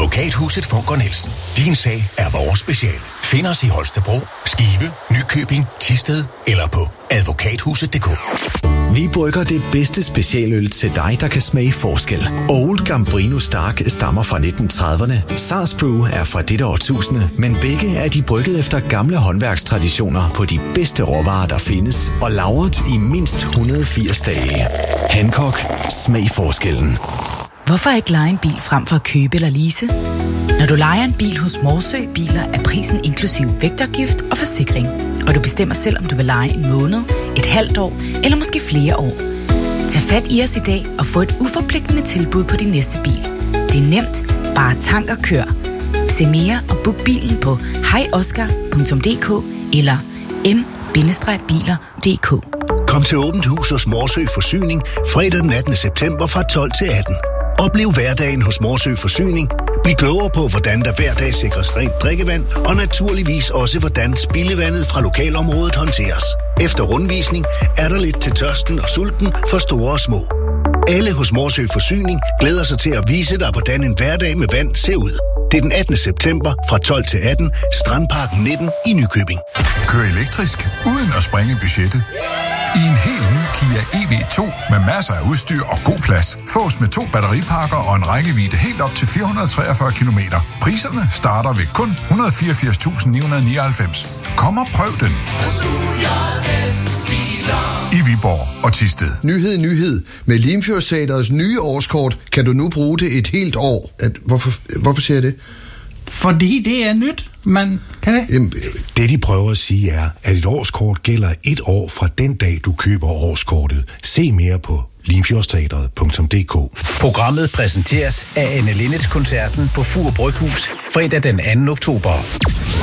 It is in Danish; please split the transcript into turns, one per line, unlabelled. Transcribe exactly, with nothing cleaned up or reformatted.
Advokathuset Funker Nielsen. Din sag er vores speciale. Find os i Holstebro, Skive, Nykøbing, Thisted eller på advokathuset punktum d k.
Vi brygger det bedste specialøl til dig, der kan smage forskel. Old Gambrino Stark stammer fra nitten trediverne. Sars Brew er fra dette årtusinde, men begge er de brygget efter gamle håndværkstraditioner på de bedste råvarer, der findes, og lagret i mindst et hundrede og firs dage. Hancock. Smag forskellen.
Hvorfor ikke leje en bil frem for at købe eller lease? Når du lejer en bil hos Morsø Biler, er prisen inklusiv vægtafgift og forsikring. Og du bestemmer selv, om du vil leje en måned, et halvt år eller måske flere år. Tag fat i os i dag og få et uforpligtende tilbud på din næste bil. Det er nemt. Bare tank og kør. Se mere og book bilen på hej oscar punktum d k eller m bindestreg biler punktum d k.
Kom til åbent hus hos Morsø Forsyning fredag den attende september fra tolv til atten. Oplev hverdagen hos Morsø Forsyning. Bliv klogere på, hvordan der hver dag sikres rent drikkevand, og naturligvis også, hvordan spildevandet fra lokalområdet håndteres. Efter rundvisning er der lidt til tørsten og sulten for store og små. Alle hos Morsø Forsyning glæder sig til at vise dig, hvordan en hverdag med vand ser ud. Det er den attende september fra tolv til atten, Strandparken nitten i Nykøbing.
Kør elektrisk uden at sprænge budgettet. I en helt ny Kia E V to med masser af udstyr og god plads. Fås med to batteripakker og en rækkevidde helt op til fire hundrede og treogfyrre kilometer. Priserne starter ved kun et hundrede og fireogfirs tusind ni hundrede og nioghalvfems. Kom og prøv den. I Viborg og Thisted.
Nyhed, nyhed. Med Limfjordsteatrets nye årskort kan du nu bruge det et helt år. At, hvorfor, hvorfor siger jeg det?
Fordi det er nyt, man kan det?
Jamen,
det de prøver at sige er, at et årskort gælder et år fra den dag, du køber årskortet. Se mere på limfjordsteatret punktum d k.
Programmet præsenteres af Anne Linnet koncerten på Fur Bryghus fredag den anden oktober.